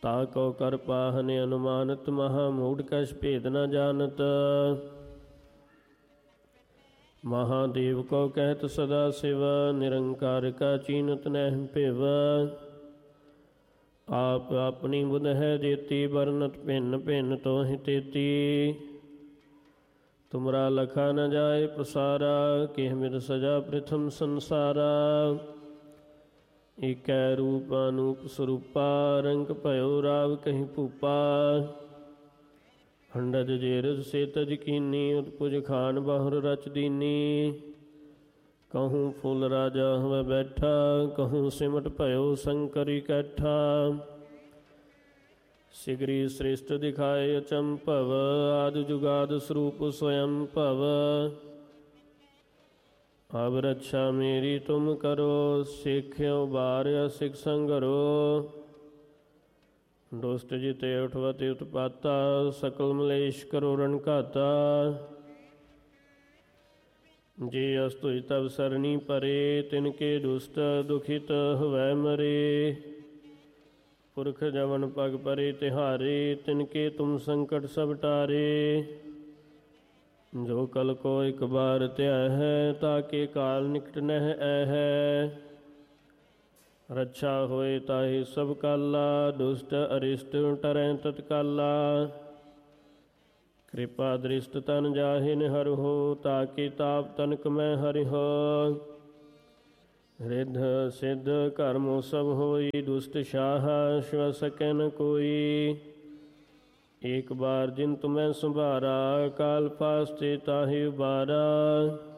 ताको कर पाहन अनुमानत महा मूढ़ कश भेद न जानत। महादेव को कहत सदा शिव निरंकार का चीनत नह पिव। आप अपनी बुध है जेती बरनत भिन्न भिन्न तो हि तेती। तुमरा लखा न जाए प्रसारा किह मिर सजा प्रथम संसारा। एकै रूप अनूप स्वरूपा रंग भयो राव कहीं भूपा। हंडज जेरज से तज कीनी उत्पुज खान बाहुर रच दीनी। कहूँ फूल राजा हमें बैठा कहूँ सिमट भयो शंकरी कैठा। सिगरी श्रेष्ठ दिखाए अचंभव आदि जुगाद स्वरूप स्वयं भव। अब रक्षा मेरी तुम करो सिख्यो बार सिख संगरो। दुष्ट जिते उठवते उत्पाता सकल मलेश करो रण घाता। जे अस्तुज तब सरणी परे तिनके दुष्ट दुखित हुवै मरे। पुरख जवन पग परे तिहारे तिनके तुम संकट सब टारे। जो कल को एक बार त्याह है ताके काल निकट नह है। रक्षा होए ताहि सब काला दुष्ट अरिष्ट टरै तत्काला। कृपा दृष्ट तन जाहिन हर हो ताकि ताप तनक मैं हरि हो। रिद्ध सिद्ध कर्मो सब होई दुष्ट शाह शिव सकै न कोई। एक बार जिन तुम्हें संभारा काल फास्ते ताहि उबारा।